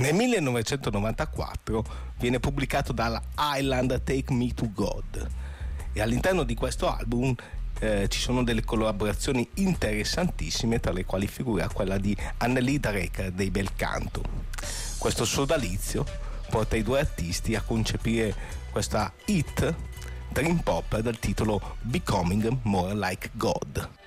Nel 1994 viene pubblicato dalla Island Take Me to God e all'interno di questo album ci sono delle collaborazioni interessantissime, tra le quali figura quella di Annelie Drecker dei Belcanto. Questo sodalizio porta i due artisti a concepire questa hit dream pop dal titolo Becoming More Like God.